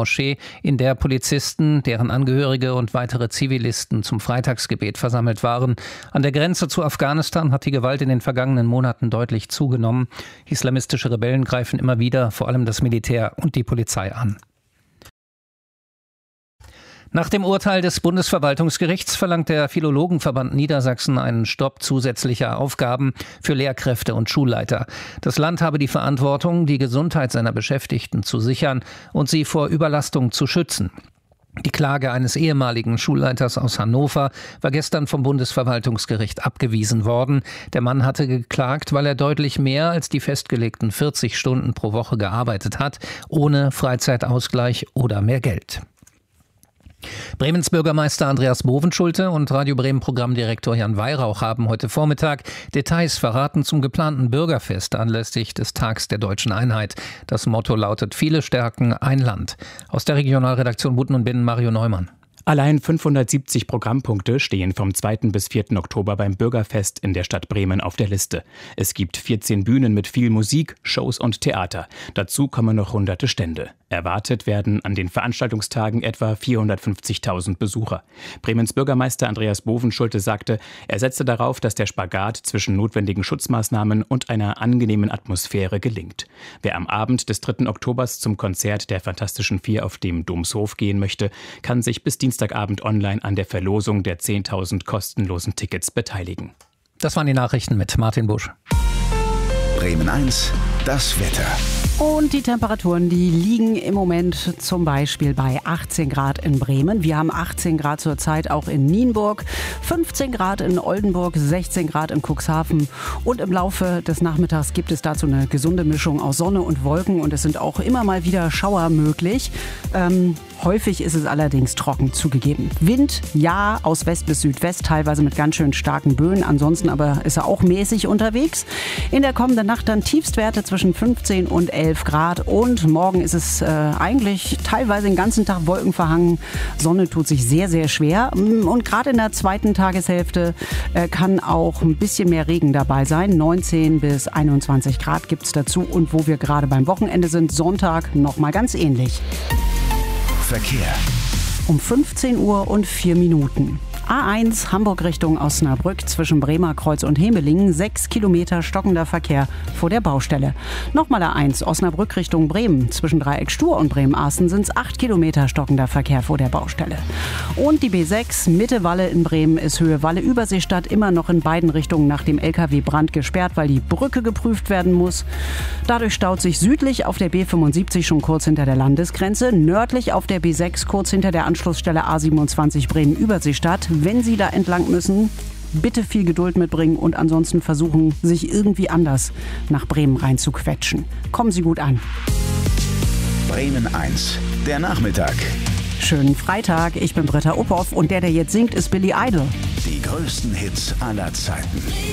Moschee, in der Polizisten, deren Angehörige und weitere Zivilisten zum Freitagsgebet versammelt waren. An der Grenze zu Afghanistan hat die Gewalt in den vergangenen Monaten deutlich zugenommen. Islamistische Rebellen greifen immer wieder vor allem das Militär und die Polizei an. Nach dem Urteil des Bundesverwaltungsgerichts verlangt der Philologenverband Niedersachsen einen Stopp zusätzlicher Aufgaben für Lehrkräfte und Schulleiter. Das Land habe die Verantwortung, die Gesundheit seiner Beschäftigten zu sichern und sie vor Überlastung zu schützen. Die Klage eines ehemaligen Schulleiters aus Hannover war gestern vom Bundesverwaltungsgericht abgewiesen worden. Der Mann hatte geklagt, weil er deutlich mehr als die festgelegten 40 Stunden pro Woche gearbeitet hat, ohne Freizeitausgleich oder mehr Geld. Bremens Bürgermeister Andreas Bovenschulte und Radio Bremen Programmdirektor Jan Weihrauch haben heute Vormittag Details verraten zum geplanten Bürgerfest anlässlich des Tags der Deutschen Einheit. Das Motto lautet: Viele stärken ein Land. Aus der Regionalredaktion Buten und Binnen Mario Neumann. Allein 570 Programmpunkte stehen vom 2. bis 4. Oktober beim Bürgerfest in der Stadt Bremen auf der Liste. Es gibt 14 Bühnen mit viel Musik, Shows und Theater. Dazu kommen noch hunderte Stände. Erwartet werden an den Veranstaltungstagen etwa 450.000 Besucher. Bremens Bürgermeister Andreas Bovenschulte sagte, er setze darauf, dass der Spagat zwischen notwendigen Schutzmaßnahmen und einer angenehmen Atmosphäre gelingt. Wer am Abend des 3. Oktobers zum Konzert der Fantastischen Vier auf dem Domshof gehen möchte, kann sich bis Dienstagabend online an der Verlosung der 10.000 kostenlosen Tickets beteiligen. Das waren die Nachrichten mit Martin Busch. Bremen 1, das Wetter. Und die Temperaturen, die liegen im Moment zum Beispiel bei 18 Grad in Bremen. Wir haben 18 Grad zurzeit auch in Nienburg, 15 Grad in Oldenburg, 16 Grad in Cuxhaven. Und im Laufe des Nachmittags gibt es dazu eine gesunde Mischung aus Sonne und Wolken. Und es sind auch immer mal wieder Schauer möglich. Häufig ist es allerdings trocken zugegeben. Wind, ja, aus West bis Südwest, teilweise mit ganz schön starken Böen. Ansonsten aber ist er auch mäßig unterwegs. In der kommenden Nacht dann Tiefstwerte zwischen 15 und 11 Grad. Und morgen ist es eigentlich teilweise den ganzen Tag wolkenverhangen. Sonne tut sich sehr, sehr schwer. Und gerade in der zweiten Tageshälfte kann auch ein bisschen mehr Regen dabei sein. 19 bis 21 Grad gibt es dazu. Und wo wir gerade beim Wochenende sind, Sonntag, nochmal ganz ähnlich. Verkehr. Um 15 Uhr und 4 Minuten. A1 Hamburg Richtung Osnabrück zwischen Bremerkreuz und Hemelingen. 6 Kilometer stockender Verkehr vor der Baustelle. Nochmal A1 Osnabrück Richtung Bremen. Zwischen Dreieck Stur und Bremen-Asten sind es 8 Kilometer stockender Verkehr vor der Baustelle. Und die B6 Mitte Walle in Bremen ist Höhe Walle Überseestadt immer noch in beiden Richtungen nach dem LKW-Brand gesperrt, weil die Brücke geprüft werden muss. Dadurch staut sich südlich auf der B75 schon kurz hinter der Landesgrenze, nördlich auf der B6 kurz hinter der Anschlussstelle A27 Bremen Überseestadt. Wenn Sie da entlang müssen, bitte viel Geduld mitbringen und ansonsten versuchen, sich irgendwie anders nach Bremen reinzuquetschen. Kommen Sie gut an. Bremen 1, der Nachmittag. Schönen Freitag, ich bin Britta Uphoff und der jetzt singt, ist Billy Idol. Die größten Hits aller Zeiten.